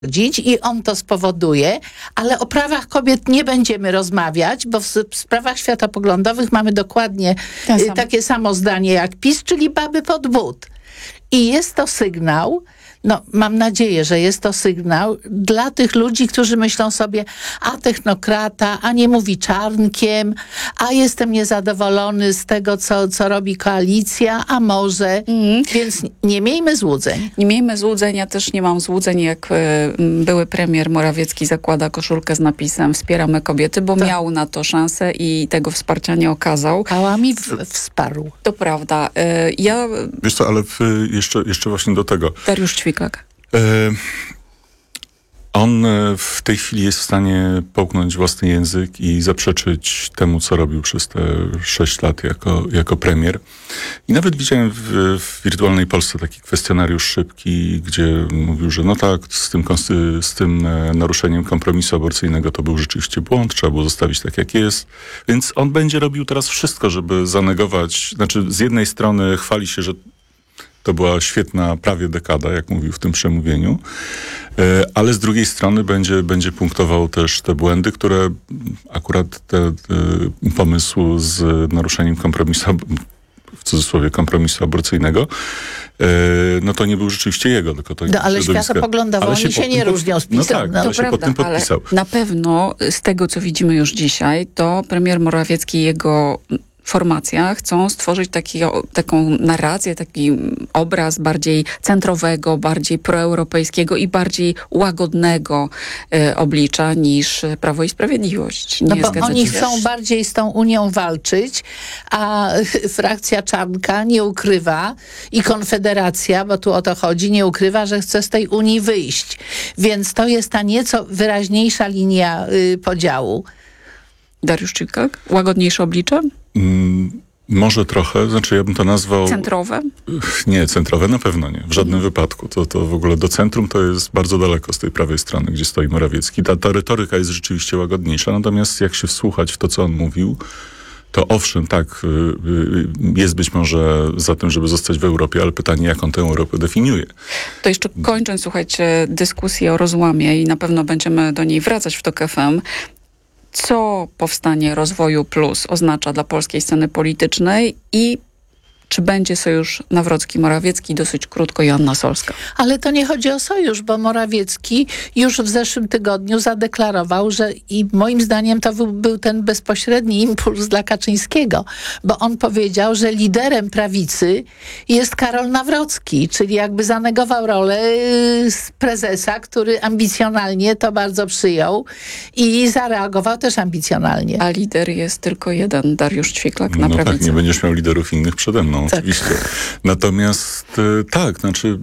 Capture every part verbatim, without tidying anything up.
i on to spowoduje, ale o prawach kobiet nie będziemy rozmawiać, bo w, w sprawach światopoglądowych mamy dokładnie y, takie samo zdanie jak PiS, czyli baby pod but. I jest to sygnał, no mam nadzieję, że jest to sygnał dla tych ludzi, którzy myślą sobie, a technokrata, a nie mówi czarnkiem, a jestem niezadowolony z tego, co, co robi koalicja, a może, mm. więc nie miejmy złudzeń. Nie miejmy złudzeń, ja też nie mam złudzeń, jak y, były premier Morawiecki zakłada koszulkę z napisem wspieramy kobiety, bo to miał na to szansę i tego wsparcia nie okazał. Pałami w, wsparł. To prawda. Y, ja... Wiesz co, ale w, jeszcze, jeszcze właśnie do tego. Dariusz Ćwiklak. E, on w tej chwili jest w stanie połknąć własny język i zaprzeczyć temu, co robił przez te sześć lat jako, jako premier. I nawet widziałem w, w Wirtualnej Polsce taki kwestionariusz szybki, gdzie mówił, że no tak, z tym, z tym naruszeniem kompromisu aborcyjnego to był rzeczywiście błąd, trzeba było zostawić tak, jak jest. Więc on będzie robił teraz wszystko, żeby zanegować, znaczy z jednej strony chwali się, że to była świetna prawie dekada, jak mówił w tym przemówieniu, ale z drugiej strony będzie, będzie punktował też te błędy, które akurat te, te pomysł z naruszeniem kompromisu, w cudzysłowie kompromisu aborcyjnego, no to nie był rzeczywiście jego, tylko to no, ale światopoglądowo oni się, się nie pod... różnią z PiS-em. No tak, no. ale się prawda, pod tym podpisał. Na pewno z tego, co widzimy już dzisiaj, to premier Morawiecki i jego formacja chcą stworzyć taki, taką narrację, taki obraz bardziej centrowego, bardziej proeuropejskiego i bardziej łagodnego e, oblicza niż Prawo i Sprawiedliwość. Nie no bo oni chcą bardziej z tą Unią walczyć, a frakcja Czarnka nie ukrywa i Konfederacja, bo tu o to chodzi, nie ukrywa, że chce z tej Unii wyjść. Więc to jest ta nieco wyraźniejsza linia y, podziału. Dariusz Ćwiklak? Łagodniejsze oblicze? Mm, może trochę, znaczy ja bym to nazwał... Centrowe? Nie, centrowe na pewno nie, w żadnym mm. wypadku. To, to w ogóle do centrum to jest bardzo daleko z tej prawej strony, gdzie stoi Morawiecki. Ta, ta retoryka jest rzeczywiście łagodniejsza, natomiast jak się wsłuchać w to, co on mówił, to owszem, tak, jest być może za tym, żeby zostać w Europie, ale pytanie, jak on tę Europę definiuje. To jeszcze kończąc, słuchajcie, dyskusję o rozłamie i na pewno będziemy do niej wracać w TOK F M. Co powstanie Rozwoju Plus oznacza dla polskiej sceny politycznej i czy będzie sojusz Nawrocki-Morawiecki? Dosyć krótko Joanna Solska. Ale to nie chodzi o sojusz, bo Morawiecki już w zeszłym tygodniu zadeklarował, że i moim zdaniem to był, był ten bezpośredni impuls dla Kaczyńskiego, bo on powiedział, że liderem prawicy jest Karol Nawrocki, czyli jakby zanegował rolę prezesa, który ambicjonalnie to bardzo przyjął i zareagował też ambicjonalnie. A lider jest tylko jeden, Dariusz Ćwiklak na no prawicy. Tak, nie będziesz miał liderów innych przede mną. Tak. Oczywiście. Natomiast tak, znaczy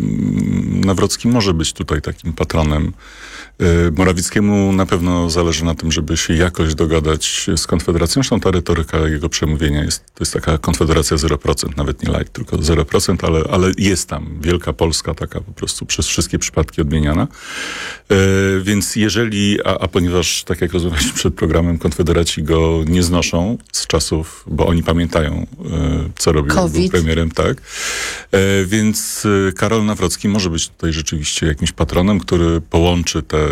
Nawrocki może być tutaj takim patronem. Morawieckiemu na pewno zależy na tym, żeby się jakoś dogadać z Konfederacją. Zresztą ta retoryka jego przemówienia jest, to jest taka Konfederacja zero procent, nawet nie light, tylko zero procent, ale, ale jest tam Wielka Polska taka po prostu przez wszystkie przypadki odmieniana. E, więc jeżeli, a, a ponieważ tak jak rozmawialiśmy przed programem, Konfederaci go nie znoszą z czasów, bo oni pamiętają, e, co robił, był premierem, tak. E, więc Karol Nawrocki może być tutaj rzeczywiście jakimś patronem, który połączy te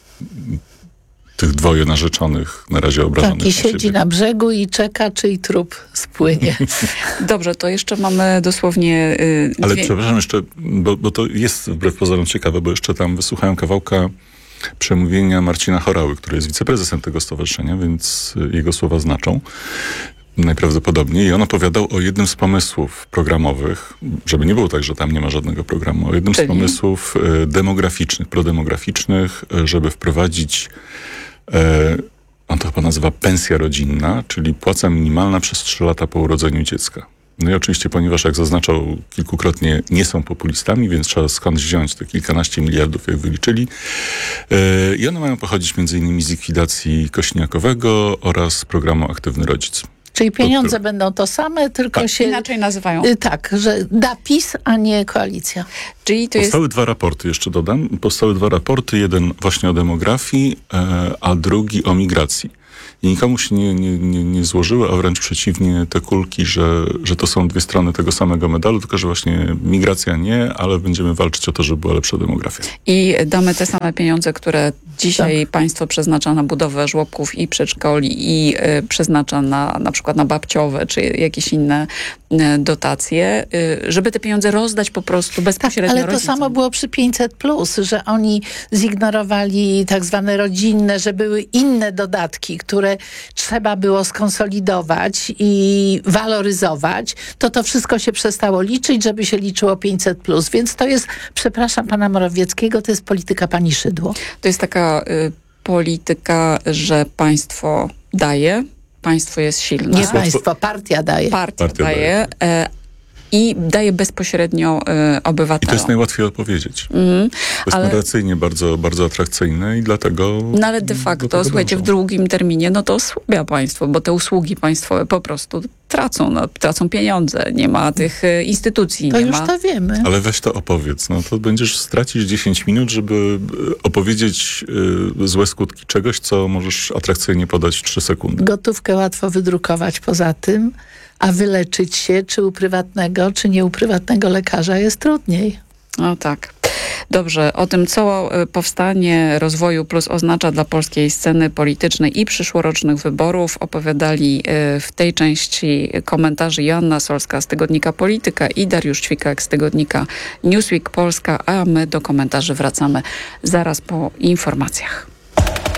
tych dwoje narzeczonych, na razie obrażonych. Tak, i siedzi na, na brzegu i czeka, czyj trup spłynie. Dobrze, to jeszcze mamy dosłownie... Yy, Ale dwie... przepraszam jeszcze, bo, bo to jest wbrew pozorom ciekawe, bo jeszcze tam wysłuchałem kawałka przemówienia Marcina Horały, który jest wiceprezesem tego stowarzyszenia, więc jego słowa znaczą. Najprawdopodobniej. I on opowiadał o jednym z pomysłów programowych, żeby nie było tak, że tam nie ma żadnego programu, o jednym Czyli? z pomysłów e, demograficznych, prodemograficznych, e, żeby wprowadzić, e, on to chyba nazywa pensja rodzinna, czyli płaca minimalna przez trzy lata po urodzeniu dziecka. No i oczywiście, ponieważ jak zaznaczał kilkukrotnie, nie są populistami, więc trzeba skądś wziąć te kilkanaście miliardów, jak wyliczyli. E, I one mają pochodzić między innymi z likwidacji Kośniakowego oraz programu Aktywny Rodzic. Czyli pieniądze to, będą to same, tylko tak. się... Inaczej nazywają. Y, tak, że da PiS, a nie koalicja. Czyli to Powstały jest... dwa raporty, jeszcze dodam. Powstały dwa raporty, jeden właśnie o demografii, e, a drugi o migracji. i nikomu się nie, nie, nie, nie złożyły, a wręcz przeciwnie, te kulki, że, że to są dwie strony tego samego medalu, tylko że właśnie migracja nie, ale będziemy walczyć o to, żeby była lepsza demografia. I damy te same pieniądze, które dzisiaj tak. państwo przeznacza na budowę żłobków i przedszkoli i y, przeznacza na na przykład na babciowe, czy jakieś inne y, dotacje, y, żeby te pieniądze rozdać po prostu bezpośrednio tak, ale to rodzicom. samo było przy pięćset plus, że oni zignorowali tak zwane rodzinne, że były inne dodatki, które trzeba było skonsolidować i waloryzować, to to wszystko się przestało liczyć, żeby się liczyło pięćset plus. Więc to jest, przepraszam pana Morawieckiego, to jest polityka pani Szydło. To jest taka y, polityka, że państwo daje, państwo jest silne. Nie państwo, partia daje. Partia, partia daje. daje. E, I daje bezpośrednio y, obywatelom. I to jest najłatwiej odpowiedzieć. Mm, to jest ale, narracyjnie bardzo, bardzo atrakcyjne i dlatego... No ale de facto, słuchajcie, w drugim terminie, no to osłabia państwo, bo te usługi państwowe po prostu tracą, no, tracą pieniądze, nie ma tych y, instytucji. To nie już ma. to wiemy. Ale weź to opowiedz, no to będziesz stracić dziesięć minut, żeby opowiedzieć y, złe skutki czegoś, co możesz atrakcyjnie podać w trzy sekundy. Gotówkę łatwo wydrukować poza tym, a wyleczyć się czy u prywatnego, czy nie u prywatnego lekarza jest trudniej. No tak. Dobrze, o tym, co powstanie Rozwoju Plus oznacza dla polskiej sceny politycznej i przyszłorocznych wyborów, opowiadali w tej części komentarzy Joanna Solska z tygodnika Polityka i Dariusz Ćwikak z tygodnika Newsweek Polska, a my do komentarzy wracamy zaraz po informacjach.